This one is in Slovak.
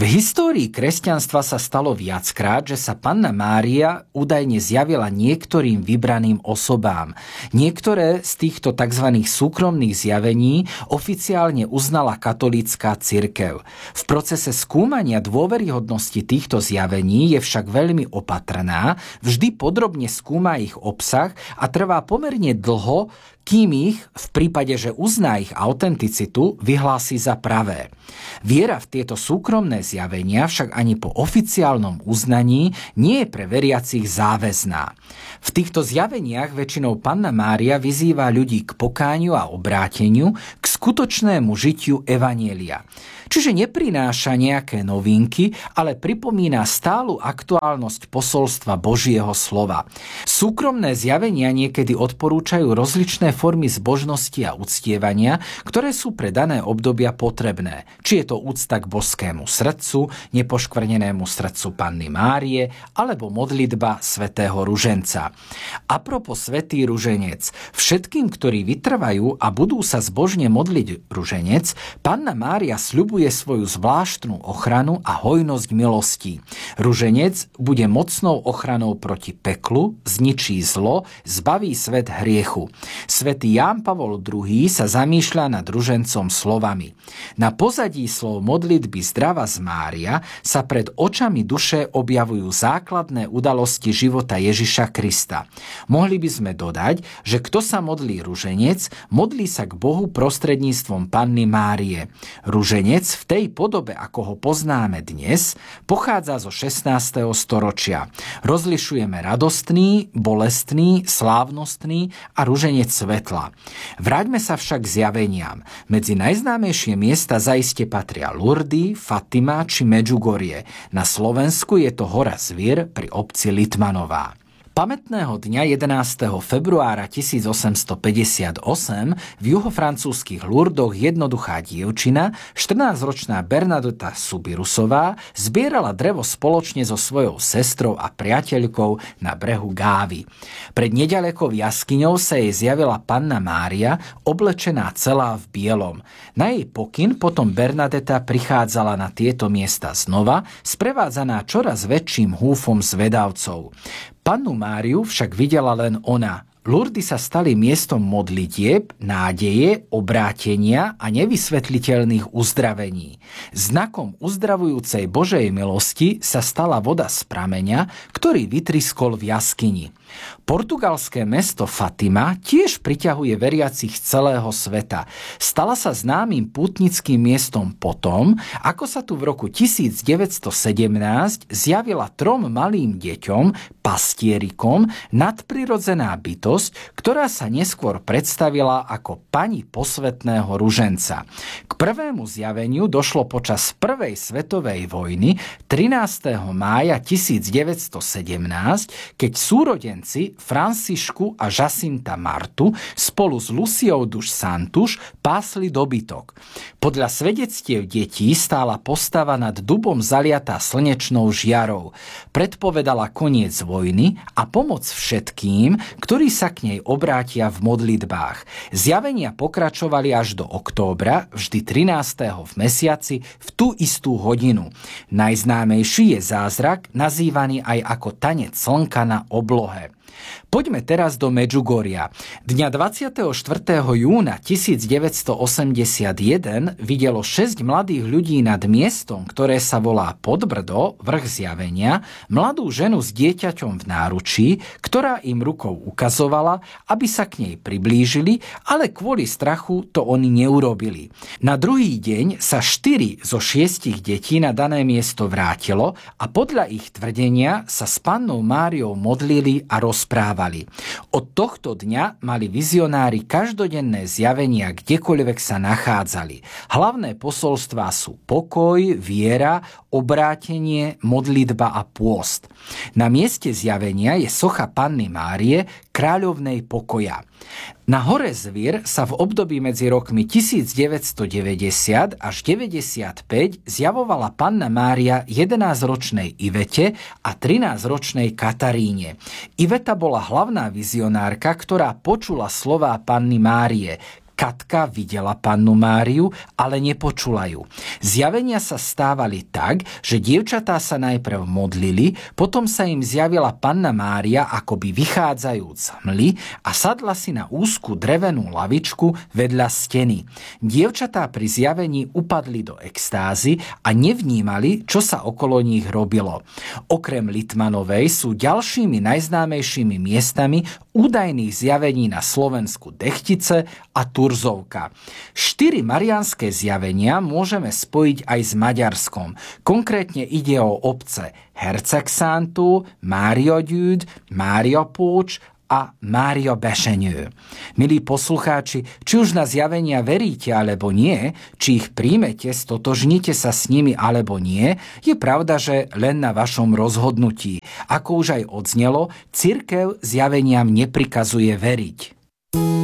histórii kresťanstva sa stalo viackrát, že sa Panna Mária údajne zjavila niektorým vybraným osobám. Niektoré z týchto tzv. Súkromných zjavení oficiálne uznala katolícka cirkev. V procese skúmania dôveryhodnosti týchto zjavení je však veľmi opatrná, vždy podrobne skúma ich obsah a trvá pomerne dlho, kým ich, v prípade, že uzná ich autenticitu, vyhlási za pravé. Viera v tieto súkromné zjavenia však ani po oficiálnom uznaní nie je pre veriacich záväzná. V týchto zjaveniach väčšinou Panna Mária vyzýva ľudí k pokániu a obráteniu, k skutočnému žitiu evanjelia. Čiže neprináša nejaké novinky, ale pripomína stálu aktuálnosť posolstva Božieho slova. Súkromné zjavenia niekedy odporúčajú rozličné formy zbožnosti a uctievania, ktoré sú pre dané obdobia potrebné. Či je to úcta k božskému srdcu, nepoškvrnenému srdcu Panny Márie, alebo modlitba svätého ruženca. Apropos svätý ruženec, všetkým, ktorí vytrvajú a budú sa zbožne modliť ruženec, Panna Mária sľubuje svoju zvláštnu ochranu a hojnosť milostí. Ruženec bude mocnou ochranou proti peklu, zničí zlo, zbaví svet hriechu. Svätý Ján Pavol II sa zamýšľa nad ružencom slovami: na pozadí slov modlitby Zdravá z Mária sa pred očami duše objavujú základné udalosti života Ježiša Krista. Mohli by sme dodať, že kto sa modlí ruženec, modlí sa k Bohu prostredníctvom Panny Márie. Ruženec v tej podobe, ako ho poznáme dnes, pochádza zo 16. storočia. Rozlišujeme radostný, bolestný, slávnostný a ruženec svetla. Vráťme sa však k zjaveniam. Medzi najznámejšie miesta zaiste patria Lurdy, Fatima či Medžugorie. Na Slovensku je to hora Zvír pri obci Litmanová. Pamätného dňa 11. februára 1858 v juhofrancúzskych Lurdoch jednoduchá dievčina, 14-ročná Bernadeta Subirusová, zbierala drevo spoločne so svojou sestrou a priateľkou na brehu Gávy. Pred neďalekou jaskyňou sa jej zjavila Panna Mária, oblečená celá v bielom. Na jej pokyn potom Bernadeta prichádzala na tieto miesta znova, sprevádzaná čoraz väčším húfom zvedavcov. Pannu Máriu však videla len ona. Lurdy sa stali miestom modlitieb, nádeje, obrátenia a nevysvetliteľných uzdravení. Znakom uzdravujúcej Božej milosti sa stala voda z prameňa, ktorý vytriskol v jaskyni. Portugalské mesto Fatima tiež priťahuje veriacich z celého sveta. Stala sa známym pútnickým miestom potom, ako sa tu v roku 1917 zjavila 3 malým deťom, pastierikom, nadprirodzená bytosť, ktorá sa neskôr predstavila ako pani posvätného ruženca. K prvému zjaveniu došlo počas Prvej svetovej vojny 13. mája 1917, keď súrodenci Francišku a Jacinta Martu spolu s Luciou dos Santos pásli dobytok. Podľa svedectiev detí stála postava nad dubom zaliatá slnečnou žiarou. Predpovedala koniec vojny a pomoc všetkým, ktorí sa k nej obrátia v modlitbách. Zjavenia pokračovali až do októbra, vždy 13. v mesiaci, v tú istú hodinu. Najznámejší je zázrak, nazývaný aj ako tanec slnka na oblohe. Poďme teraz do Medžugoria. Dňa 24. júna 1981 videlo 6 mladých ľudí nad miestom, ktoré sa volá Podbrdo, vrch zjavenia, mladú ženu s dieťaťom v náručí, ktorá im rukou ukazovala, aby sa k nej priblížili, ale kvôli strachu to oni neurobili. Na druhý deň sa 4 zo 6 detí na dané miesto vrátilo a podľa ich tvrdenia sa s Pannou Máriou modlili a rozprávali. Od tohto dňa mali vizionári každodenné zjavenia, kdekoľvek sa nachádzali. Hlavné posolstvá sú pokoj, viera, obrátenie, modlitba a pôst. Na mieste zjavenia je socha Panny Márie, kráľovnej pokoja. Na hore Zvír sa v období medzi rokmi 1990 až 95 zjavovala Panna Mária 11-ročnej Ivete a 13-ročnej Kataríne. Iveta bola hlavná vizionárka, ktorá počula slová Panny Márie: Katka videla Pannu Máriu, ale nepočula ju. Zjavenia sa stávali tak, že dievčatá sa najprv modlili, potom sa im zjavila Panna Mária akoby vychádzajúc z hmly a sadla si na úzku drevenú lavičku vedľa steny. Dievčatá pri zjavení upadli do extázy a nevnímali, čo sa okolo nich robilo. Okrem Litmanovej sú ďalšími najznámejšími miestami údajných zjavení na Slovensku Dechtice a Turzovka. 4 mariánske zjavenia môžeme spojiť aj s Maďarskom. Konkrétne ide o obce Hercegszántu, Máriagyűd, Máriapócs a Máriabesenyő. Milí poslucháči, či už na zjavenia veríte alebo nie, či ich príjmete, stotožnite sa s nimi alebo nie, je pravda, že len na vašom rozhodnutí. Ako už aj odznelo, cirkev zjaveniam neprikazuje veriť.